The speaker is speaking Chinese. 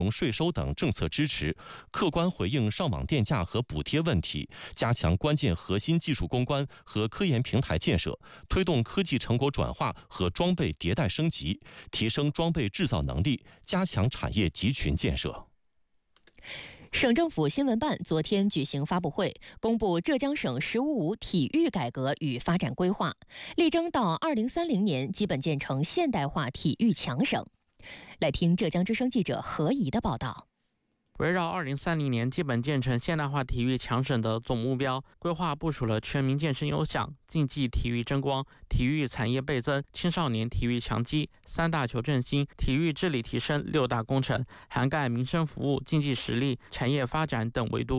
税收等政策支持，客观回应上网电价和补贴问题，加强关键核心技术攻关和科研平台建设，推动科技成果转化和装备迭代升级，提升装备制造能力，加强产业集群建设。 省政府新闻办昨天举行发布会，公布浙江省“十五五”体育改革与发展规划，力争到2030年基本建成现代化体育强省。来听浙江之声记者何怡的报道。 围绕2030年基本建成现代化体育强省的总目标，规划部署了全民健身优享、竞技体育争光、体育产业倍增、青少年体育强基、3大球振兴、体育治理提升6大工程，涵盖民生服务、经济实力、产业发展等维度。